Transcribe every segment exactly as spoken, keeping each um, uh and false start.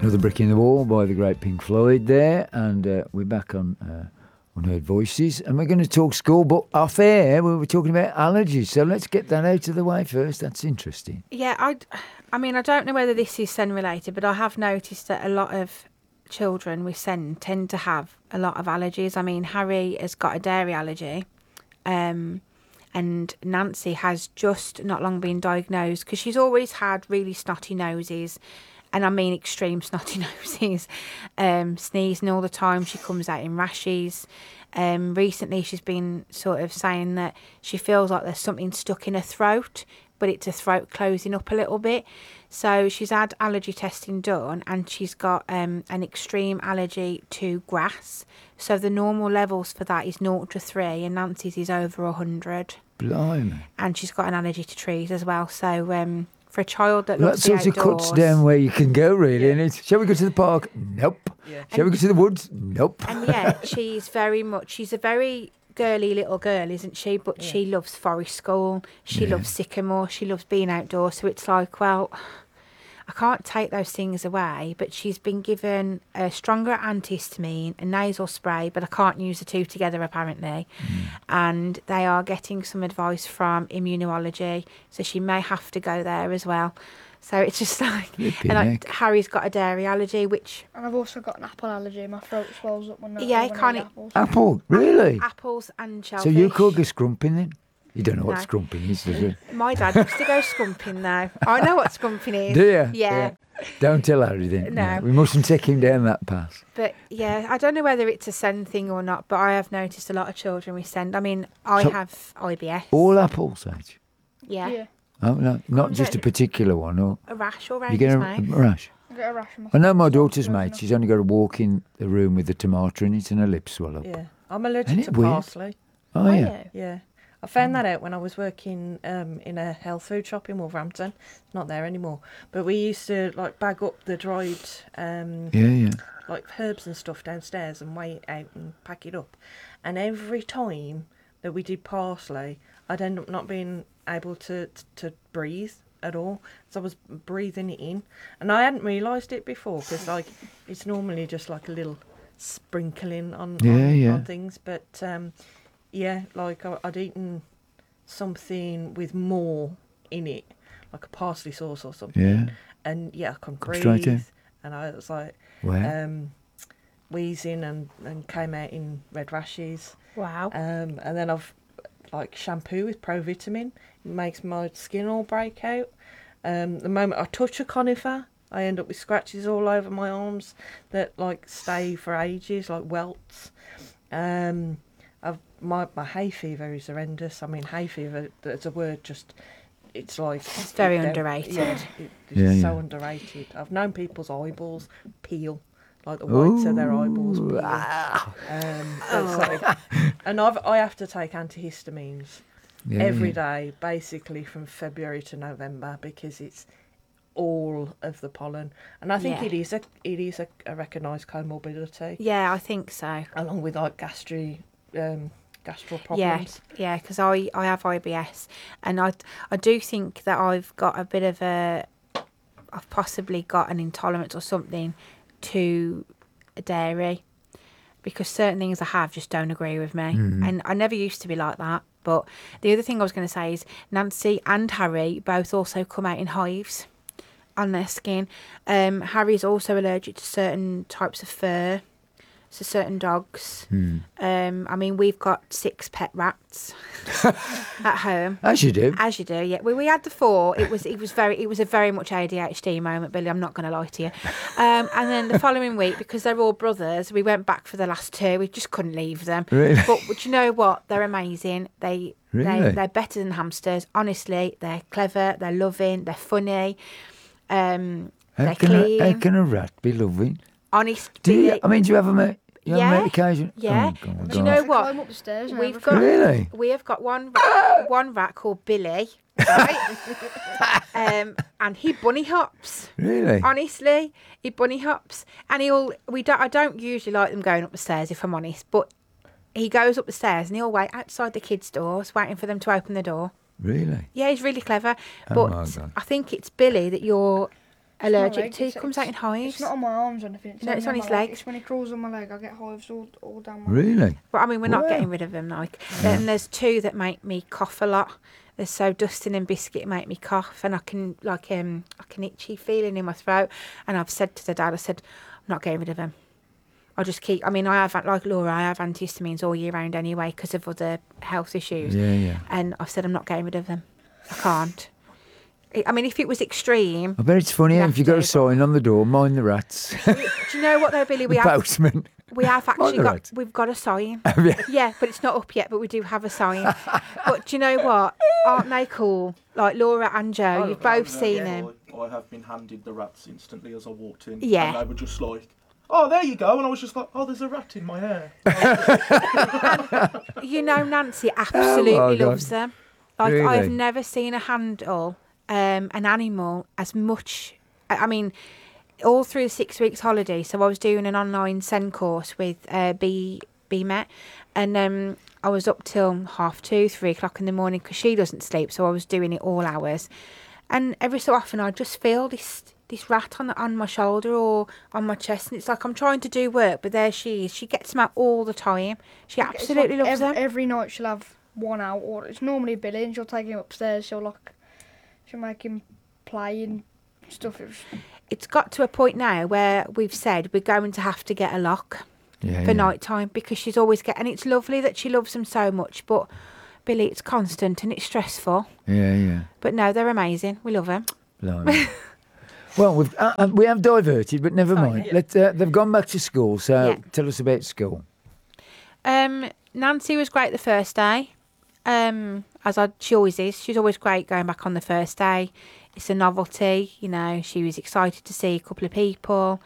Another Brick in the Wall by the great Pink Floyd there, and uh, we're back on uh, Unheard Voices, and we're going to talk school, but off air we were talking about allergies, so let's get that out of the way first. That's interesting. Yeah, I, I mean, I don't know whether this is Sen related, but I have noticed that a lot of children with Sen tend to have a lot of allergies. I mean, Harry has got a dairy allergy, um, and Nancy has just not long been diagnosed because she's always had really snotty noses. And I mean extreme snotty noses, um, sneezing all the time. She comes out in rashes. Um, recently, she's been sort of saying that she feels like there's something stuck in her throat, but it's her throat closing up a little bit. So she's had allergy testing done, and she's got um, an extreme allergy to grass. So the normal levels for that is zero to three, and Nancy's is over one hundred. Blimey. And she's got an allergy to trees as well. So... Um, For a child that well, loves that the sort of outdoors. cuts down where you can go, really. And it's, shall we go to the park? Nope. Yeah. Shall And- we go to the woods? Nope. And yet she's very much, she's a very girly little girl, isn't she? But Yeah. she loves forest school. She Yeah. loves sycamore. She loves being outdoors. So it's like, well, I can't take those things away. But she's been given a stronger antihistamine, a nasal spray, but I can't use the two together apparently. Mm. And they are getting some advice from immunology. So she may have to go there as well. So it's just like, Flipping and like, heck. Harry's got a dairy allergy, which And I've also got an apple allergy. My throat swells up when I Yeah, when I can't eat it- apples. Apple, really? apples and shellfish. So you could go scrumping then? You don't know what No. scrumping is, does you? My dad used to go scrumping now. I know what scrumping is. Do you? Yeah. Don't tell Harry then. No. We mustn't take him down that path. But yeah, I don't know whether it's a Sen thing or not, but I have noticed a lot of children with Sen. I mean, I So- have I B S. All apples, age. Yeah. Yeah. Oh, no, not Comes just a out- particular one. Or A rash all around you get his a, mouth. a rash. I get a rash in my I know my throat, daughter's so mate. enough. She's only got to walk in the room with the tomato in it and her lips swell up. Yeah. I'm allergic Isn't to it weird? parsley. Oh, Are yeah. you? Yeah. I found that out when I was working um, in a health food shop in Wolverhampton. It's not there anymore. But we used to like bag up the dried um, Yeah, yeah. like herbs and stuff downstairs and weigh it out and pack it up. And every time that we did parsley, I'd end up not being able to, to, to breathe at all. So I was breathing it in. And I hadn't realised it before because like it's normally just like a little sprinkling on, Yeah, on, yeah. on things. But um, yeah, like I, I'd eaten something with more in it, like a parsley sauce or something. Yeah. And yeah, I couldn't Come breathe. straight in. And I was like, Wow. um, wheezing and, and came out in red rashes. Wow. Um, and then I've like shampoo with Provitamin. It makes my skin all break out. Um, the moment I touch a conifer, I end up with scratches all over my arms that like stay for ages, like welts. Um, I've, my my hay fever is horrendous. I mean, hay fever, as a word, just it's like It's very it- underrated. Yeah, it, it's Yeah, so yeah. underrated. I've known people's eyeballs peel, like the whites of their eyeballs Ooh, peel. ah. Um, it's like- and I've I have to take antihistamines Yeah, every yeah. day, basically from February to November, because it's all of the pollen. And I think Yeah. it is a it is a, a recognised comorbidity, Yeah, I think so. along with like gastri um, gastral Yeah, problems. yeah, because I, I have I B S, and I I do think that I've got a bit of a, I've possibly got an intolerance or something to dairy, because certain things I have just don't agree with me, Mhm. and I never used to be like that. But the other thing I was going to say is Nancy and Harry both also come out in hives on their skin. Um, Harry's also allergic to certain types of fur, so certain dogs. Hmm. Um, I mean, we've got six pet rats at home. As you do. As you do, yeah. We, we had the four. It was it was very it was a very much A D H D moment, Billy. I'm not going to lie to you. Um, and then the following week, because they're all brothers, we went back for the last two. We just couldn't leave them. Really? But, but you know what? They're amazing. They Really? they they're better than hamsters. Honestly, they're clever. They're loving. They're funny. Um, How they're can, a, clean. how can a rat be loving? honest. Do you, Billy. I mean, do you have them out, you have 'em Yeah, out occasion? yeah. Oh, God, Do you God. know They what? climb up the stairs and We've everything. got Really? we have got one rat, one rat called Billy, right? um, and he bunny hops. Really? Honestly, he bunny hops, and he'll. We don't. I don't usually like them going up the stairs, if I'm honest. But he goes up the stairs and he'll wait outside the kids' doors, waiting for them to open the door. Really? Yeah, he's really clever. Oh, But my God. I think it's Billy that you're allergic leg, to. It it's- comes out in It's hives. not on my arms or anything. It's No, it's only on his my leg. legs. It's when it crawls on my leg, I get hives all, all down my leg. Really? But I mean, we're not Wow. getting rid of them. Like, and there's two that make me cough a lot. There's so Dustin and Biscuit make me cough, and I can like um like an itchy feeling in my throat. And I've said to the dad, I said, I'm not getting rid of them. I just keep. I mean, I have like Laura. I have antihistamines all year round anyway because of other health issues. Yeah, yeah. And I've said I'm not getting rid of them. I can't. I I mean, if it was extreme, I bet it's funny You if you got a have to, sign on the door, mind the rats. do you know what though, Billy? We the have postman. we have actually the got rats. we've got a sign. Have you? Yeah, but it's not up yet. But we do have a sign. But do you know what? Aren't they cool? Like Laura and Joe, Oh, you've I both know, seen yeah. them. I, I have been handed the rats instantly as I walked in. Yeah. And they were just like, oh, there you go. And I was just like, oh, there's a rat in my hair. You know, Nancy absolutely Oh, my God. loves them. Like Really? I've never seen a handle um, an animal as much. I I mean, all through the six weeks holiday. So I was doing an online send course with uh, B B Met, and um, I was up till half two, three o'clock in the morning because she doesn't sleep. So I was doing it all hours, and every so often I just feel this this rat on the, on my shoulder or on my chest, and it's like I'm trying to do work, but there she is. She gets them out all the time. She It's like absolutely loves every, them. Every night she'll have one out, or it's normally Billy, and she'll take him upstairs. She'll like, she'll make him play and stuff. It was, It's got to a point now where we've said we're going to have to get a lock Yeah, for yeah. night time because she's always getting. And it's lovely that she loves them so much, but Billy, it's constant and it's stressful. Yeah, yeah. But no, they're amazing. We love them. Blimey. Well, we've uh, uh, we have diverted, but never Sorry, mind. yeah. Let uh, they've gone back to school, so Yeah. tell us about school. Um, Nancy was great the first day. Um, as I, she always is. She's always great going back on the first day. It's a novelty, you know. She was excited to see a couple of people,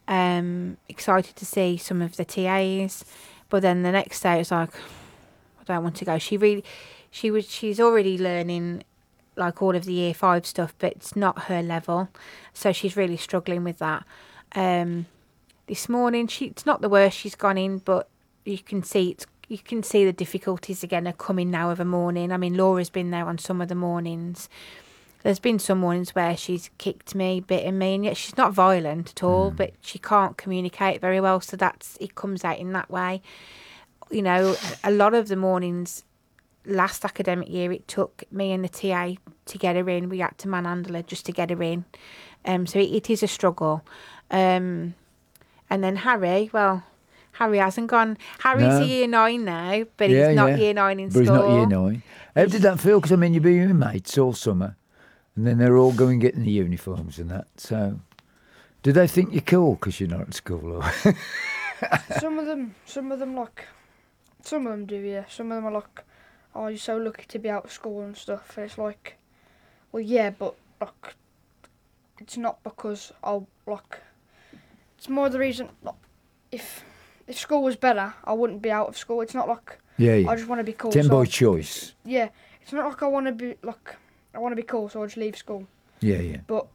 um, excited to see some of the T As. But then the next day, it was like, I don't want to go. She really, she was. She's already learning, like all of the year five stuff, but it's not her level, so she's really struggling with that. Um, this morning, she it's not the worst she's gone in, but you can see it's. You can see the difficulties again are coming now of a morning. I mean, Laura's been there on some of the mornings. There's been some mornings where she's kicked me, bitten me, and yet she's not violent at all, but she can't communicate very well, so that's it comes out in that way. You know, a lot of the mornings last academic year, it took me and the T A to get her in. We had to manhandle her just to get her in. Um, so it, it is a struggle. Um, and then Harry, well... Harry hasn't gone. Harry's No. a year nine now, but Yeah, he's not yeah. year nine in But school. he's not year nine. How did that feel? Because I mean, you've been with mates all summer, and then they're all going getting the uniforms and that. So, do they think you're cool because you're not at school? Or? some of them, some of them like, some of them do. Yeah, some of them are like, oh, you're so lucky to be out of school and stuff. And it's like, well, yeah, but like, it's not because I'll like. It's more the reason. Like, if if school was better, I wouldn't be out of school. It's not like Yeah, yeah. I just want to be cool. Ten so by I- choice. Yeah, it's not like I want to be like I want to be cool, so I just leave school. Yeah, yeah, But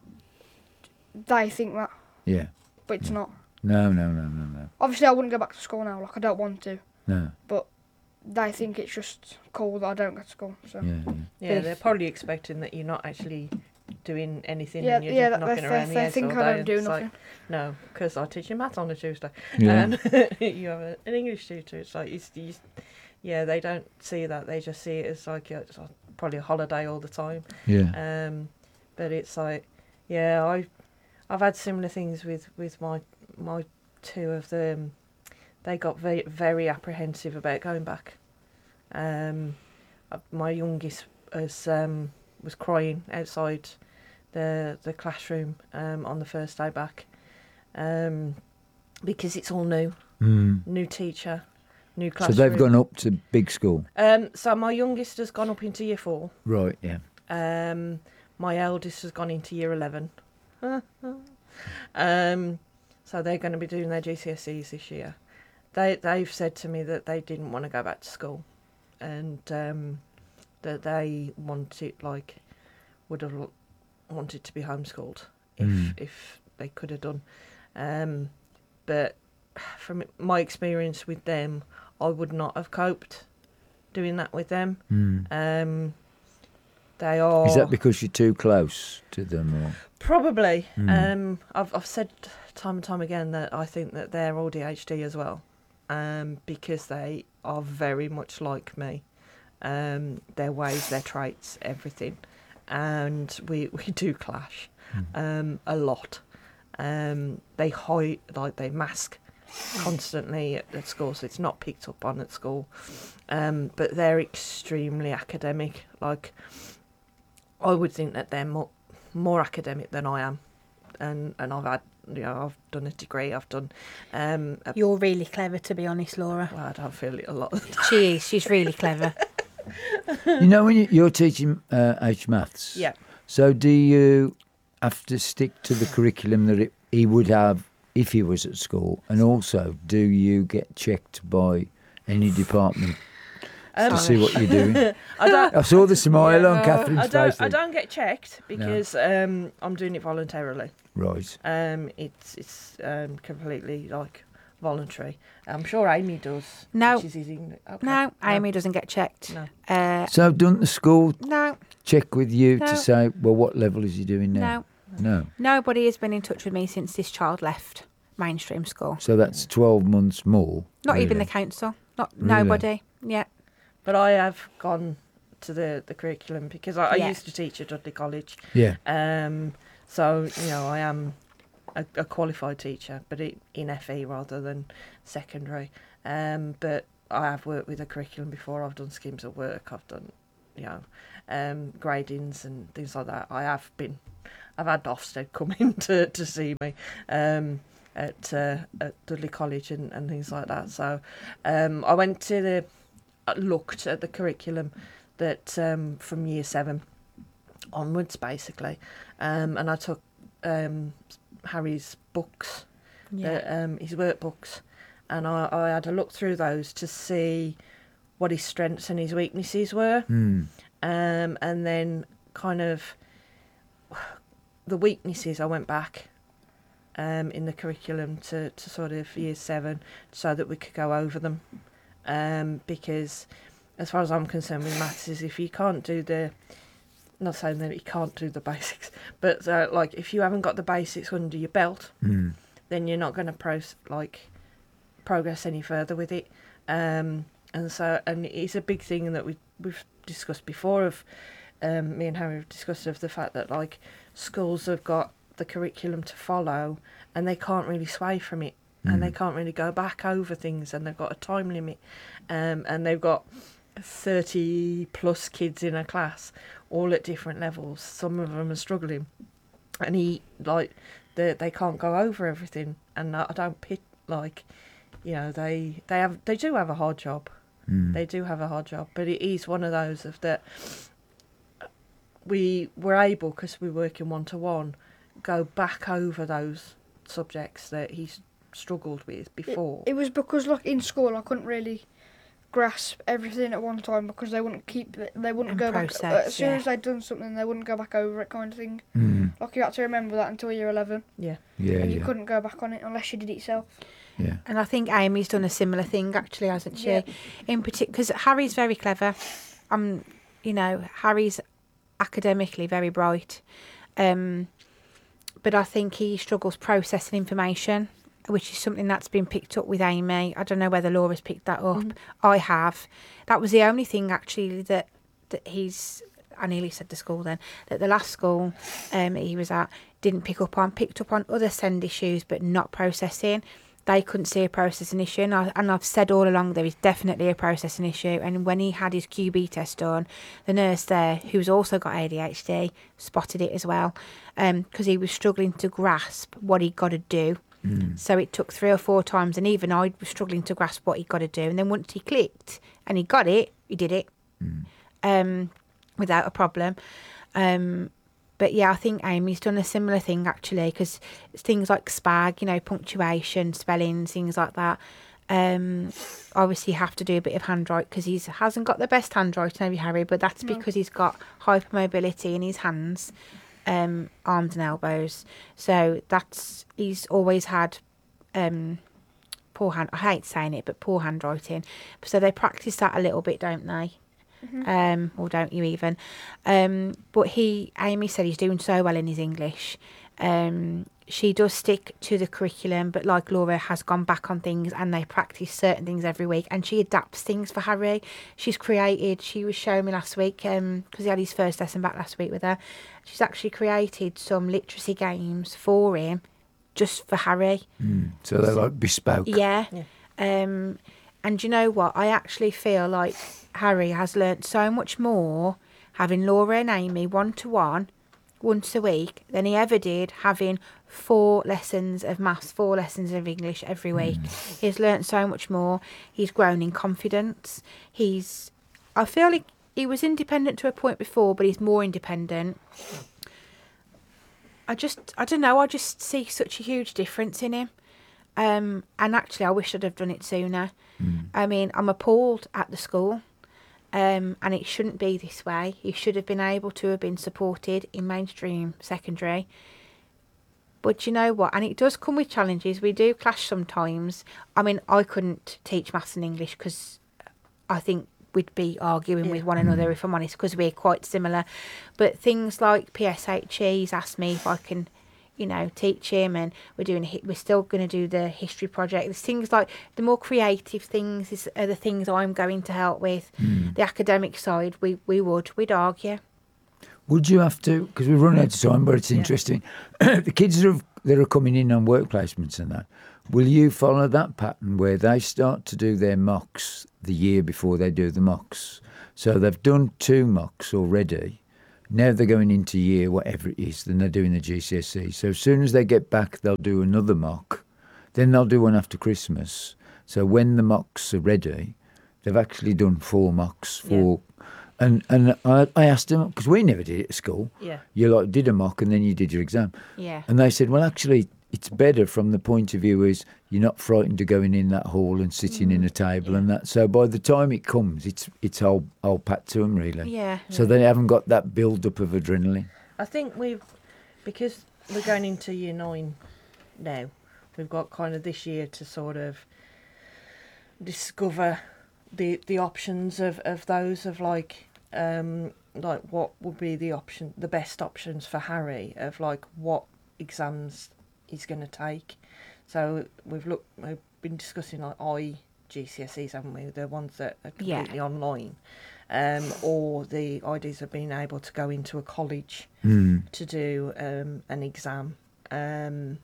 they think that, yeah. but it's not. No, no, no, no, no, Obviously, I wouldn't go back to school now. Like I don't want to. no. They think it's just cool that I don't go to school. So Yeah, yeah. Yeah, If- they're probably expecting that you're not actually doing anything yeah, and you're yeah. just They, knocking they, around the they house think all I day. don't do It's nothing. like, no, because I teach you maths on a Tuesday. Yeah. And you have a, an English tutor. It's like, it's, you, yeah, they don't see that. They just see it as like a, it's probably a holiday all the time. Yeah. Um, but it's like, yeah, I, I've had similar things with, with my my two of them. They got very very apprehensive about going back. Um, uh, my youngest was um was crying outside the the classroom um on the first day back, um, because it's all new, Mm. new teacher, new So classroom. they've gone up to big school, Um, so my youngest has gone up into year four. right? Yeah. Um, my eldest has gone into year eleven. um, so they're going to be doing their G C S Es this year. They they've said to me that they didn't want to go back to school, and um, that they wanted like would have l- wanted to be homeschooled if Mm. if they could have done. Um, but from my experience with them, I would not have coped doing that with them. Mm. Um, They are. Is that because you're too close to them? Or? Probably. Mm. Um, I've I've said time and time again that I think that they're all A D H D as well, um, because they are very much like me. Um, their ways, their traits, everything, and we we do clash, Mm. um, a lot. Um, they hide, like they mask constantly at, at school, so it's not picked up on at school. Um, but they're extremely academic. Like, I would think that they're more more academic than I am, and and I've had, you know, I've done a degree, I've done. Um, a, You're really clever, to be honest, Laura. well, I don't feel it a lot. She is. She's really clever. You know, when you, you're teaching uh, H maths, Yeah. so do you have to stick to the curriculum that it, he would have if he was at school? And also, do you get checked by any department Um, to see what you're doing? I don't. I saw the smile Yeah, on no, Catherine's I don't. face. I then. don't get checked because um, I'm doing it voluntarily. Right. Um, it's it's um, completely like voluntary. I'm sure Amy does. No. Which is easy. Okay. No, Amy doesn't get checked. No. Uh, So, doesn't the school no, check with you No. to say, well, what level is he doing now? no. No. Nobody has been in touch with me since this child left mainstream school. So that's twelve months more. Not even really. the council. Not Really? nobody. Yeah. But I have gone to the, the curriculum because I, I Yeah. used to teach at Dudley College. Yeah. Um, so you know I am a, a qualified teacher, but it, in F E rather than secondary. Um, but I have worked with a curriculum before. I've done schemes of work. I've done, you know, um, gradings and things like that. I have been, I've had Ofsted come in to, to see me um, at uh, at Dudley College and, and things like that. So um, I went to the, I looked at the curriculum that um, from year seven onwards, basically, um, and I took um, Harry's books, Yeah. the, um, his workbooks, and I, I had a look through those to see what his strengths and his weaknesses were, Hmm. um, and then kind of the weaknesses I went back um, in the curriculum to, to sort of year seven so that we could go over them, um, because as far as I'm concerned with maths is if you can't do the, not saying that you can't do the basics, but uh, like if you haven't got the basics under your belt, Hmm. then you're not going to pro like progress any further with it. Um, and so, and it's a big thing that we we've discussed before. Of um, me and Harry have discussed of the fact that like schools have got the curriculum to follow, and they can't really sway from it, and they Mm. can't really go back over things, and they've got a time limit, um, and they've got thirty plus kids in a class, all at different levels. Some of them are struggling, and he like they they can't go over everything, and I don't pit like, you know, they they have they do have a hard job, Hmm. they do have a hard job, but it is one of those of that we were able, because we work in one to one, go back over those subjects that he's struggled with before. It was because, like, in school, I couldn't really grasp everything at one time because they wouldn't keep it, they wouldn't And go back. process, As soon yeah. as they'd done something, they wouldn't go back over it, kind of thing. Hmm. Like, you had to remember that until year eleven, yeah. Yeah, and you yeah, couldn't go back on it unless you did it yourself. yeah. And I think Amy's done a similar thing, actually, hasn't she? Yeah. In particular, because Harry's very clever. Um, you know, Harry's academically very bright, um, but I think he struggles processing information, which is something that's been picked up with Amy. I don't know whether Laura's picked that up. Mhm. I have. That was the only thing actually that that he's. I nearly said the school then that the last school um, he was at didn't pick up on. Picked up on other send issues, but not processing. They couldn't see a processing issue, and, I, and I've said all along there is definitely a processing issue. And when he had his Q B test done, the nurse there, who's also got A D H D, spotted it as well, because he was struggling to grasp what he'd got to do. Hmm. So it took three or four times, and even I was struggling to grasp what he'd got to do. And then once he clicked and he got it, he did it Hmm. um, without a problem. Um, but yeah, I think Amy's done a similar thing actually, because things like spag, you know, punctuation, spelling, things like that. Um, obviously, you have to do a bit of handwriting because he hasn't got the best handwriting, have you, Harry? But that's No. because he's got hypermobility in his hands, um, arms and elbows. So that's he's always had um, poor hand. I hate saying it, but poor handwriting. So they practice that a little bit, don't they? um, or don't you even? Um, but he, Amy said he's doing so well in his English. Um, she does stick to the curriculum, but like Laura has gone back on things and they practice certain things every week and she adapts things for Harry. She's created, she was showing me last week, um, because he had his first lesson back last week with her. She's actually created some literacy games for him just for Harry. Mm. So they're like bespoke. Yeah. Yeah. Um, and you know what? I actually feel like Harry has learnt so much more having Laura and Amy one-to-one once a week than he ever did having four lessons of maths, four lessons of English every week. Mm. He's learnt so much more. He's grown in confidence. He's, I feel like he was independent to a point before, but he's more independent. I just, I don't know, I just see such a huge difference in him. Um, and actually, I wish I'd have done it sooner. Mm. I mean, I'm appalled at the school. Um, and it shouldn't be this way. You should have been able to have been supported in mainstream secondary. But you know what? And it does come with challenges. We do clash sometimes. I mean, I couldn't teach maths and English because I think we'd be arguing yeah. with one another, if I'm honest, because we're quite similar. But things like P S H E, he's asked me if I can, you know, teach him, and we're doing we're still going to do the history project. There's things like the more creative things is, are the things I'm going to help with. Mm. The academic side, we, we would, we'd argue. Would you have to, because we've run out of time, but it's yeah. interesting, the kids that, have, that are coming in on work placements and that, will you follow that pattern where they start to do their mocks the year before they do the mocks? So they've done two mocks already. Now they're going into year, whatever it is, then they're doing the G C S E. So as soon as they get back, they'll do another mock. Then they'll do one after Christmas. So when the mocks are ready, they've actually done four mocks. Four, yeah. And and I, I asked them, because we never did it at school. Yeah. You like did a mock and then you did your exam. Yeah. And they said, well, actually, it's better from the point of view is you're not frightened of going in that hall and sitting mm. in a table yeah. and that. So by the time it comes, it's it's all, all pat to them, really. Yeah. So yeah. they haven't got that build-up of adrenaline. I think we've, because we're going into year nine now, we've got kind of this year to sort of discover the the options of, of those of like, um, like what would be the option, the best options for Harry of like what exams he's going to take. So we've looked, we've been discussing like I G C S Es, haven't we? The ones that are completely yeah. online, um, or the ideas of being able to go into a college mm. to do um, an exam, um,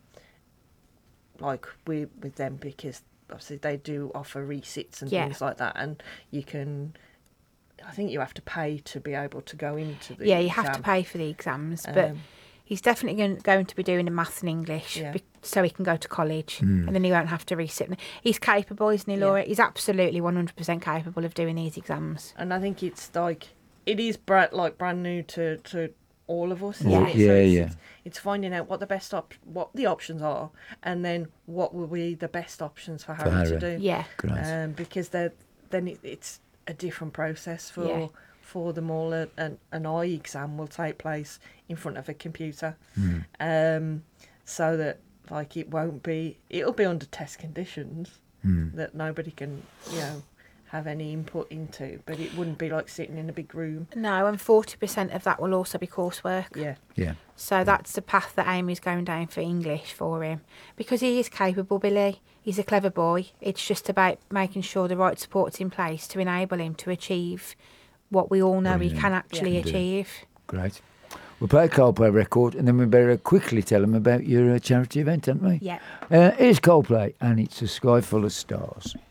like we with them, because obviously they do offer resits and yeah. things like that, and you can. I think you have to pay to be able to go into the yeah, you exam. have to pay for the exams, but. Um, He's definitely going to be doing a maths and English yeah. be- so he can go to college mm. and then he won't have to resit. He's capable, isn't he, Laura? Yeah. He's absolutely one hundred percent capable of doing these exams. And I think it's like, it is brand, like brand new to, to all of us. Yeah, it? yeah, so it's, yeah. It's, it's finding out what the best op- what the options are, and then what will be the best options for Harry, Harry. to do. Yeah. Um, because they're, then it, it's a different process for... Yeah. for them all. An, an eye exam will take place in front of a computer, mm. um, so that like it won't be, it'll be under test conditions mm. that nobody can, you know, have any input into, but it wouldn't be like sitting in a big room. No, and forty percent of that will also be coursework. Yeah. Yeah. So that's the path that Amy's going down for English for him, because he is capable, Billy. He's a clever boy. It's just about making sure the right support's in place to enable him to achieve what we all know Brilliant. he can actually Yeah. achieve. Great. We'll play a Coldplay record and then we better quickly tell them about your uh, charity event, haven't we? Yeah. Uh, here's Coldplay and it's A Sky Full of Stars.